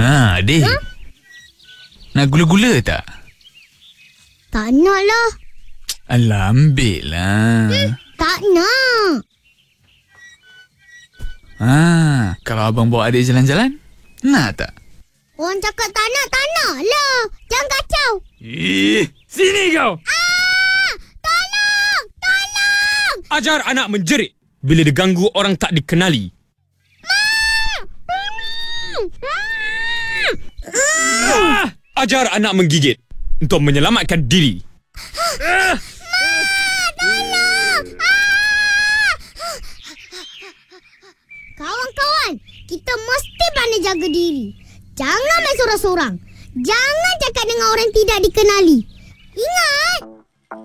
Adik. Nak gula-gula tak? Tak nak lah. Alah, ambil lah. Tak nak. Kalau abang bawa adik jalan-jalan, nak tak? Orang cakap tak nak lah. Jangan kacau. Sini kau. Tolong. Ajar anak menjerit bila diganggu orang tak dikenali. Ajar anak menggigit untuk menyelamatkan diri. Kawan-kawan, kita mesti pandai jaga diri. Jangan main sorang-sorang. Jangan cakap dengan orang tidak dikenali. Ingat,